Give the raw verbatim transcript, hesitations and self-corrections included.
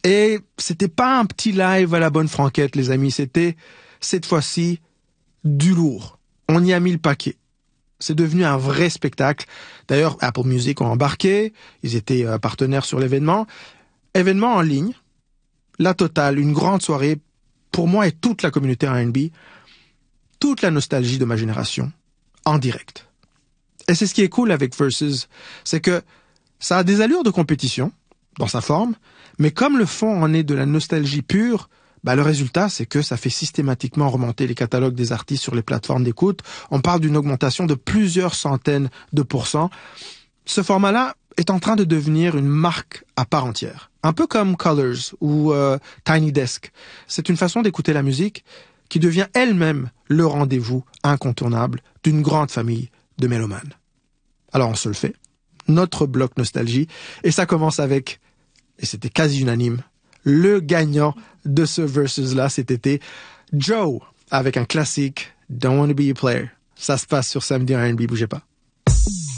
Et c'était pas un petit live à la bonne franquette, les amis. C'était, cette fois-ci, du lourd. On y a mis le paquet. C'est devenu un vrai spectacle. D'ailleurs, Apple Music ont embarqué. Ils étaient euh, partenaires sur l'événement. Événement en ligne. La totale, une grande soirée. Pour moi et toute la communauté R and B. Toute la nostalgie de ma génération. En direct. Et c'est ce qui est cool avec Versus. C'est que ça a des allures de compétition. Dans sa forme. Mais comme le fond en est de la nostalgie pure, bah, le résultat, c'est que ça fait systématiquement remonter les catalogues des artistes sur les plateformes d'écoute. On parle d'une augmentation de plusieurs centaines de pourcents. Ce format-là est en train de devenir une marque à part entière. Un peu comme Colors ou euh, Tiny Desk. C'est une façon d'écouter la musique qui devient elle-même le rendez-vous incontournable d'une grande famille de mélomanes. Alors on se le fait. Notre bloc nostalgie. Et ça commence avec, et c'était quasi unanime, le gagnant de ce versus-là cet été, Joe, avec un classique, Don't Wanna Be a Player. Ça se passe sur Samedi R and B, bougez pas.